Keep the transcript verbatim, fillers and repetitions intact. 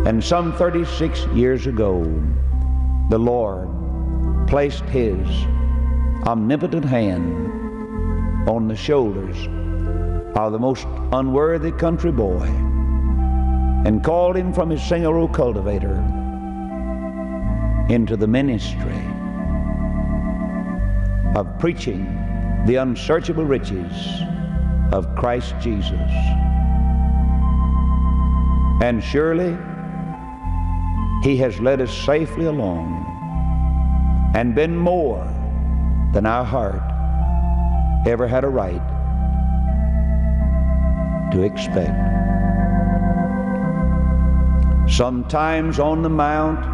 And some thirty-six years ago, the Lord placed His omnipotent hand on the shoulders of the most unworthy country boy and called him from his single-row cultivator into the ministry of preaching the unsearchable riches of Christ Jesus. And surely He has led us safely along and been more than our heart ever had a right to expect. Sometimes on the mount